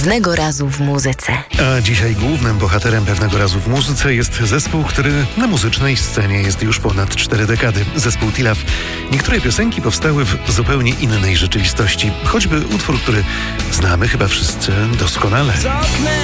Pewnego razu w muzyce. A dzisiaj głównym bohaterem Pewnego razu w muzyce jest zespół, który na muzycznej scenie jest już ponad 4 dekady. Zespół Tilaf. Niektóre piosenki powstały w zupełnie innej rzeczywistości. Choćby utwór, który znamy chyba wszyscy doskonale.